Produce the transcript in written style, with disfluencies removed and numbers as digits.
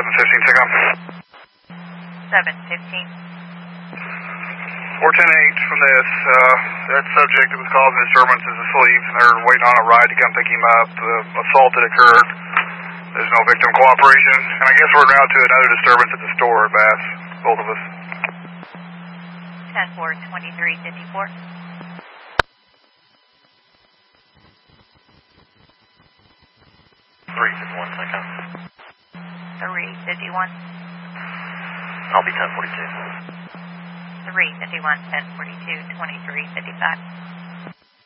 715, take off. 715. 410-8 from this. That subject that was causing disturbance is asleep, and they're waiting on a ride to come pick him up. The assault that occurred. There's no victim cooperation, and I guess we're en route to another disturbance at the store at Bass, both of us. 10-4, 2354. 351, second. 351. I'll be 1042. 351, 1042, 2355.